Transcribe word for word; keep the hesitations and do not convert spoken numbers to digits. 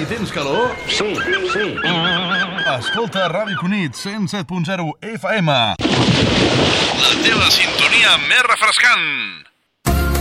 i tens calor? Sí, sí. Escolta Ràdio Cunit, cent set punt zero F M. La teva sintonia més refrescant.